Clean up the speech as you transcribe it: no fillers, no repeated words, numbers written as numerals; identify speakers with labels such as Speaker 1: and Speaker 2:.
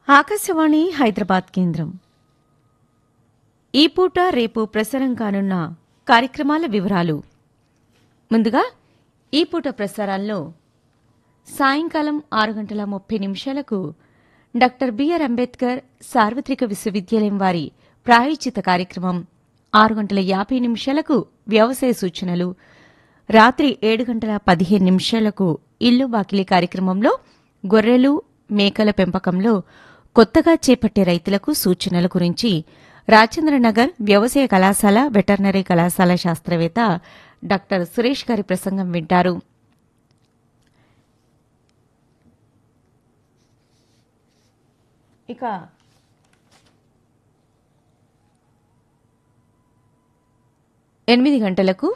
Speaker 1: ఆకాశవాణి హైదరాబాద్ కేంద్రం ఈ పూట రేపు ప్రసారం కానున్న కార్యక్రమాల వివరాలు. ముందుగా ఈ పూట ప్రసారాల్లో సాయంకాలం 6:30 డాక్టర్ బిఆర్ అంబేద్కర్ సార్వత్రిక విశ్వవిద్యాలయం వారి ప్రాయోజిత కార్యక్రమం, 6:50 వ్యవసాయ సూచనలు, రాత్రి 7:15 ఇల్లు వాకిలి కార్యక్రమంలో గొర్రెలు మేకల పెంపకంలో కొత్తగా చేపట్టే రైతులకు సూచనల గురించి రాజేంద్రనగర్ వ్యవసాయ కళాశాల వెటర్నరీ కళాశాల శాస్త్రవేత్త డాక్టర్ సురేష్ గారి ప్రసంగం వింటారు. ఇక 8 గంటలకు